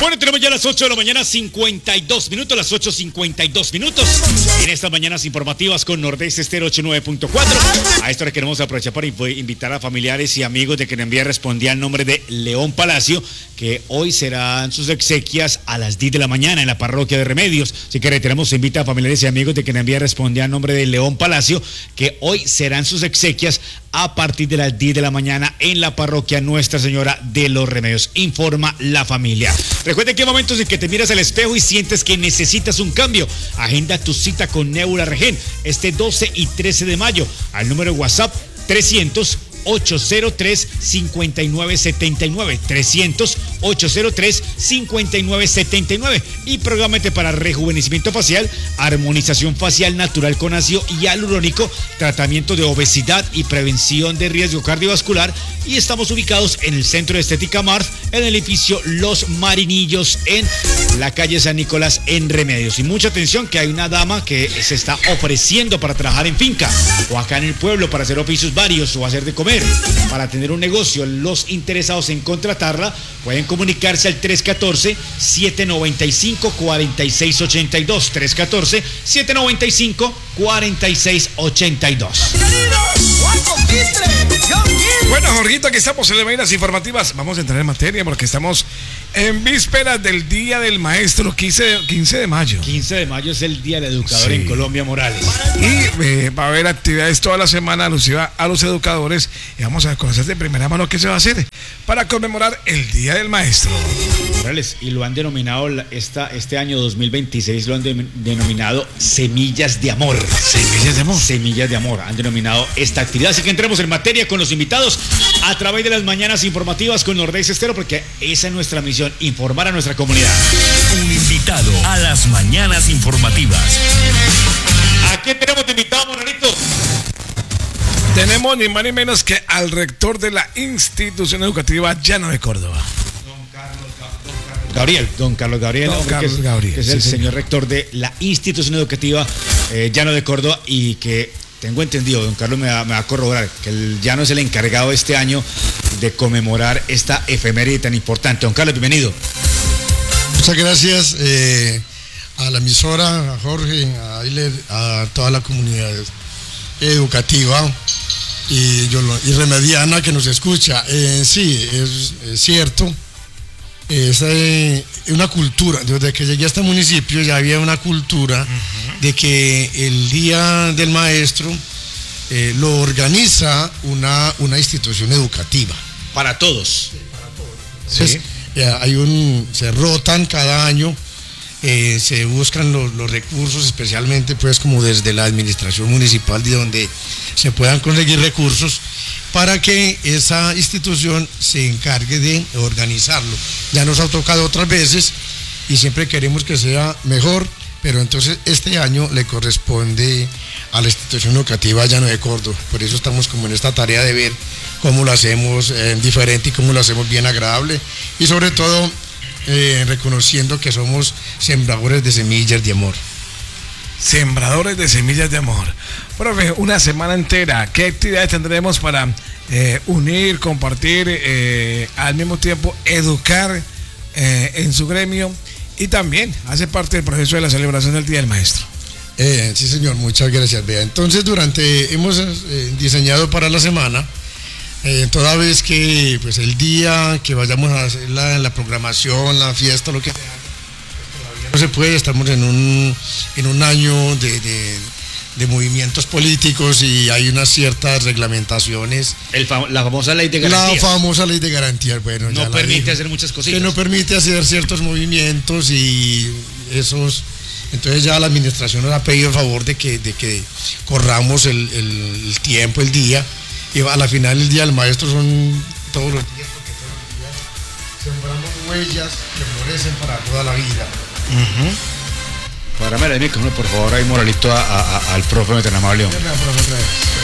Bueno, tenemos ya las 8 de la mañana, 52 minutos, las 8:52 minutos. En estas mañanas informativas con Nordeste Estéreo 89.4. A esto le queremos aprovechar para invitar a familiares y amigos de que Quien Envía respondía al nombre de León Palacio, que hoy serán sus exequias a las 10 de la mañana en la parroquia de Remedios. Así que reiteramos, se invita a familiares y amigos de Quien Envía respondía al nombre de León Palacio, que hoy serán sus exequias a partir de las 10 de la mañana en la parroquia Nuestra Señora de los Remedios. Informa la familia. Recuerda que hay momentos en que te miras al espejo y sientes que necesitas un cambio. Agenda tu cita con Neura Regen este 12 y 13 de mayo al número de WhatsApp 300-803-5979, 300-803-5979, y prográmate para rejuvenecimiento facial, armonización facial natural con ácido hialurónico, tratamiento de obesidad y prevención de riesgo cardiovascular. Y estamos ubicados en el Centro de Estética Marf, en el edificio Los Marinillos, en la calle San Nicolás, en Remedios. Y mucha atención, que hay una dama que se está ofreciendo para trabajar en finca o acá en el pueblo para hacer oficios varios o hacer de comer, para tener un negocio. Los interesados en contratarla pueden comunicarse al 314-795-4682, 314-795-4682. Bueno, Jorgito, aquí estamos en las mañanas informativas. Vamos a entrar en materia porque estamos en vísperas del Día del Maestro, 15 de mayo. 15 de mayo es el Día del Educador en Colombia, Morales. Y va a haber actividades toda la semana alusiva a los educadores. Y vamos a conocer de primera mano qué se va a hacer para conmemorar el Día del Maestro. Morales, y lo han denominado, este año 2026, lo han denominado Semillas de Amor. Semillas de Amor. Semillas de Amor, han denominado esta actividad. Así que entremos en materia con los invitados a través de las mañanas informativas con Nordeste Estéreo, porque esa es nuestra misión, informar a nuestra comunidad. Un invitado a las mañanas informativas. ¿A quién tenemos de invitado, Moralito? Tenemos ni más ni menos que al rector de la institución educativa Llano de Córdoba. Don Carlos Gabriel, que es el señor rector de la institución educativa Llano de Córdoba, y que tengo entendido, don Carlos me va a corroborar, que el Llano es el encargado este año de conmemorar esta efeméride tan importante. Don Carlos, bienvenido. Muchas gracias a la emisora, a Jorge, a Ailer, a toda la comunidad educativa y remediana que nos escucha. Sí, es cierto. Es una cultura, desde que llegué a este municipio ya había una cultura de que el Día del Maestro lo organiza una institución educativa. Para todos. Sí. Se rotan cada año, se buscan los recursos, especialmente pues como desde la administración municipal, de donde se puedan conseguir recursos para que esa institución se encargue de organizarlo. Ya nos ha tocado otras veces y siempre queremos que sea mejor, pero entonces este año le corresponde a la institución educativa Llano de Córdoba. Por eso estamos como en esta tarea de ver cómo lo hacemos diferente y cómo lo hacemos bien agradable, y sobre todo reconociendo que somos sembradores de semillas de amor. Sembradores de semillas de amor. Profe, una semana entera, ¿qué actividades tendremos para unir, compartir, al mismo tiempo educar en su gremio, y también hace parte del proceso de la celebración del Día del Maestro? Sí, señor, muchas gracias. Vea, entonces hemos diseñado para la semana, toda vez que pues el día que vayamos a hacer la programación, la fiesta, lo que sea, todavía no se puede. Estamos en un año de movimientos políticos y hay unas ciertas reglamentaciones. La famosa ley de garantías. La famosa ley de garantías, bueno, no permite hacer muchas cositas. Que no permite hacer ciertos movimientos y esos. Entonces ya la administración nos ha pedido el favor de que corramos el tiempo, el día, y a la final el Día del Maestro son todos los días, porque todos los días sembramos huellas que florecen para toda la vida. Párame el micrófono, por favor, ahí, Moralito, al profe, me tan amable.